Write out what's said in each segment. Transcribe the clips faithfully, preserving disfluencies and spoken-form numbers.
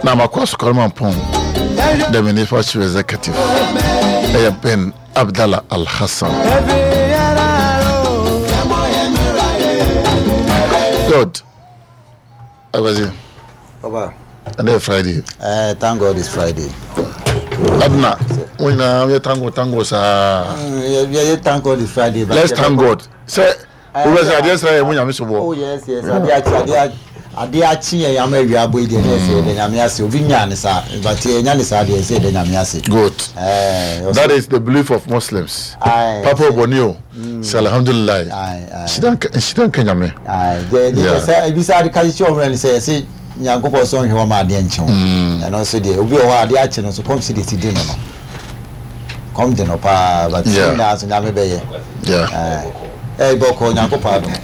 na makwas Coleman Pong the Minister Chief Executive eh Ben Abdallah Al Hassan. Good. How was it? Papa. And then Friday. Uh, thank God it's Friday. Adna, when we tango tango sa. Yeah, thank God it's Friday. Let's thank God. Say, we was at yesterday when you miss Oh yes, yes. I did actually, I did actually. I'm a real boy. Then I said, then I'm yasi. Vinyani sa, but vinyani sa. They said, then I'm yasi. Good. That is the belief of Muslims. Papa Bonio. Say Alhamdulillah. She don't, she don't Kenyame. Aye. They, they say, beside the culture, when they say, say. Nyango son ho ma de enchen and also dey obi o ha de ache no so come see the today no come de no pa but na so na me be ye yeah eh boko nyango pa do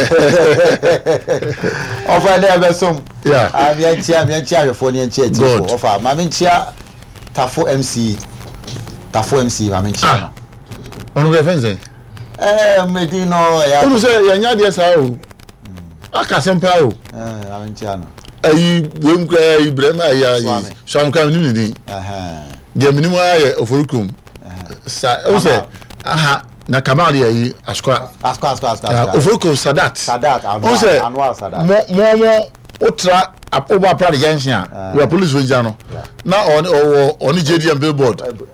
ofa de be som yeah a me chia me chia afo ne chia ti ofa ma me chia Tafo M C Tafo M C ma me chia no onu be fense eh me di no ya onu say ya nya de sa o aka sempa o eh ma me chia no ayi wem kwa Ibrahim aya swam kan ni ni aha de minimum aya oforukum sa o say aha na kamali ayi askwa askwa askwa askwa oforukum sadat sadat anwar sadat mo mo mo otra oba pra de junction we police we jano na on on J D M billboard